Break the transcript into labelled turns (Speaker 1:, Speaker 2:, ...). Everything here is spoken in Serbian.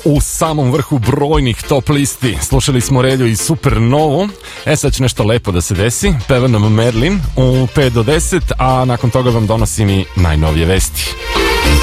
Speaker 1: u samom vrhu brojnih top listi. Slušali smo Relju i Supernovu. Sad će nešto lepo da se desi. Peva nam Merlin u 5 do 10, a nakon toga vam donosim i najnovije vesti.